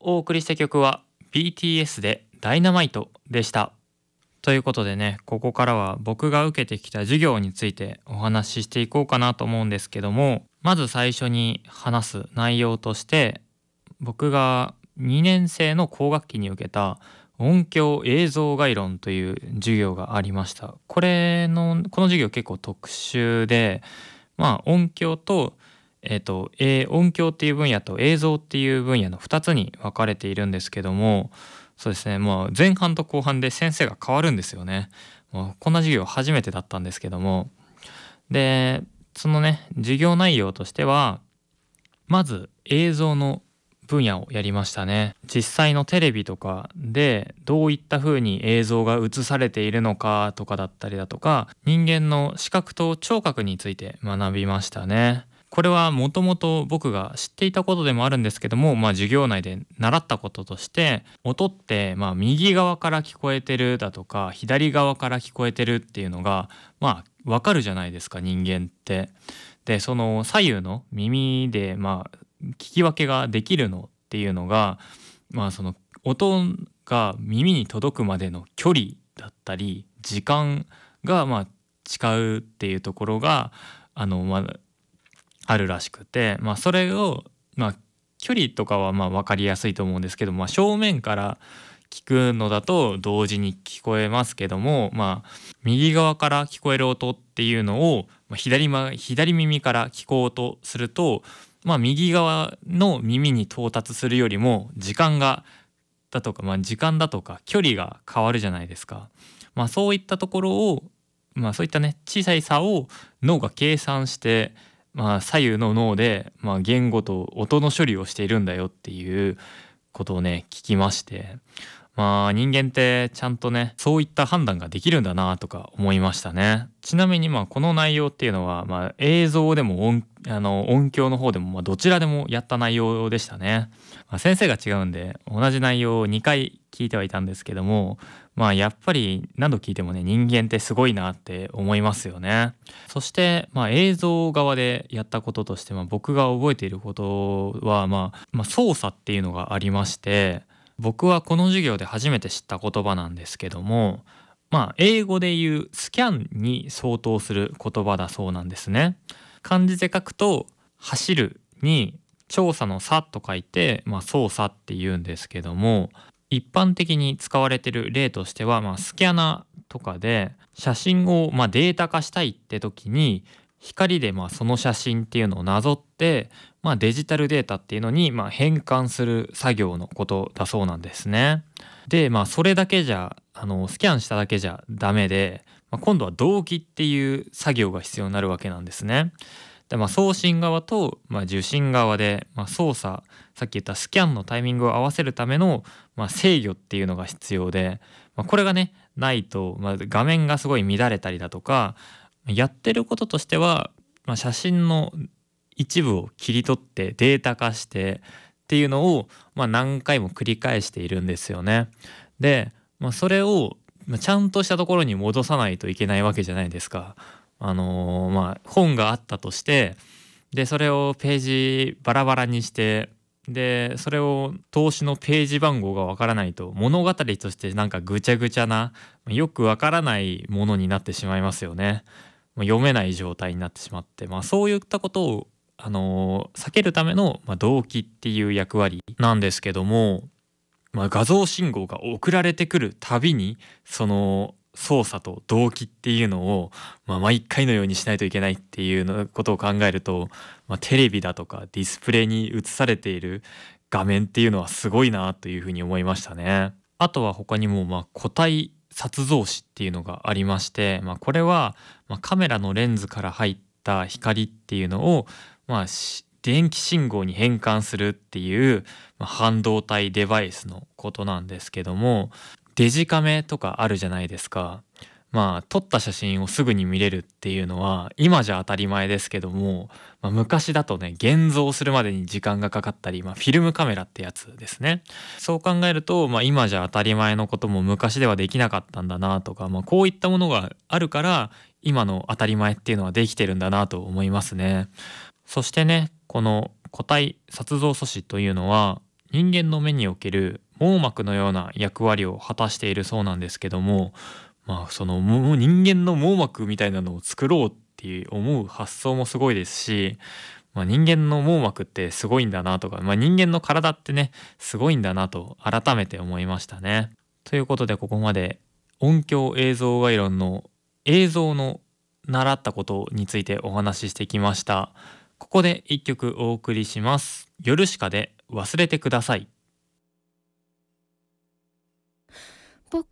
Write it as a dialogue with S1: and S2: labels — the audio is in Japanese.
S1: お送りした曲は BTS でダイナマイトでした。ということでね、ここからは僕が受けてきた授業についてお話ししていこうかなと思うんですけども、まず最初に話す内容として、僕が2年生の後学期に受けた音響映像概論という授業がありました。この授業結構特殊で、音響と音響っていう分野と映像っていう分野の2つに分かれているんですけども、そうですね、もう前半と後半で先生が変わるんですよね。もうこんな授業初めてだったんですけども、でそのね授業内容としては、まず映像の分野をやりましたね。実際のテレビとかでどういった風に映像が映されているのかとかだったりだとか、人間の視覚と聴覚について学びましたね。これはもともと僕が知っていたことでもあるんですけども、授業内で習ったこととして、音って右側から聞こえてるだとか左側から聞こえてるっていうのがわかるじゃないですか、人間って。でその左右の耳で聞き分けができるのっていうのが、その音が耳に届くまでの距離だったり時間が違うっていうところがあるらしくて、それを距離とかは分かりやすいと思うんですけど、正面から聞くのだと同時に聞こえますけども、右側から聞こえる音っていうのを左耳から聞こうとすると、右側の耳に到達するよりも時間だとか距離が変わるじゃないですか。そういったところをそういったね小さい差を脳が計算して、左右の脳で言語と音の処理をしているんだよっていうことをね聞きまして、人間ってちゃんとねそういった判断ができるんだなとか思いましたね。ちなみにこの内容っていうのは、映像でも音響の方でもどちらでもやった内容でしたね。先生が違うんで同じ内容を2回聞いてはいたんですけども、やっぱり何度聞いてもね人間ってすごいなって思いますよね。そして映像側でやったこととして、僕が覚えていることは操作っていうのがありまして、僕はこの授業で初めて知った言葉なんですけども、英語で言うスキャンに相当する言葉だそうなんですね。漢字で書くと走るに調査の差と書いて、操作って言うんですけども、一般的に使われている例としては、スキャナとかで写真をデータ化したいって時に光でその写真っていうのをなぞって、デジタルデータっていうのに変換する作業のことだそうなんですね。でそれだけじゃスキャンしただけじゃダメで、今度は同期っていう作業が必要になるわけなんですね。で送信側と、受信側で、操作、さっき言ったスキャンのタイミングを合わせるための、制御っていうのが必要で、これがねないと、画面がすごい乱れたりだとか、やってることとしては、写真の一部を切り取ってデータ化してっていうのを、何回も繰り返しているんですよね。で、それをちゃんとしたところに戻さないといけないわけじゃないですか。本があったとして、でそれをページバラバラにして、でそれを投資のページ番号がわからないと物語としてなんかぐちゃぐちゃなよくわからないものになってしまいますよね。読めない状態になってしまって、そういったことを避けるための、同期っていう役割なんですけども、画像信号が送られてくるたびにその操作と同期っていうのを、毎回のようにしないといけないっていうのことを考えると、テレビだとかディスプレイに映されている画面っていうのはすごいなというふうに思いましたね。あとは他にも固体撮像子っていうのがありまして、これはカメラのレンズから入った光っていうのを、電気信号に変換するっていう、半導体デバイスのことなんですけども、デジカメとかあるじゃないですか。撮った写真をすぐに見れるっていうのは今じゃ当たり前ですけども、昔だとね現像するまでに時間がかかったり、フィルムカメラってやつですね。そう考えると、今じゃ当たり前のことも昔ではできなかったんだなとか、こういったものがあるから今の当たり前っていうのはできてるんだなと思いますね。そしてね、この固体撮像素子というのは人間の目における網膜のような役割を果たしているそうなんですけども、そのもう人間の網膜みたいなのを作ろうっていう思う発想もすごいですし、人間の網膜ってすごいんだなとか、人間の体ってねすごいんだなと改めて思いましたね。ということでここまで音響映像概論の映像の習ったことについてお話ししてきました。ここで一曲お送りします。ヨルシカで忘れてください。